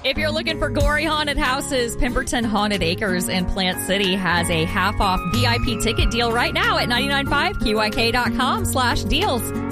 If you're looking for gory haunted houses, Pemberton Haunted Acres in Plant City has a half-off VIP ticket deal right now at 995QYK.com/deals.